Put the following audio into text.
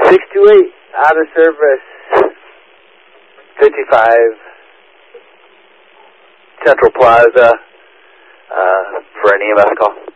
628, out of service, 55 Central Plaza, for an EMS call.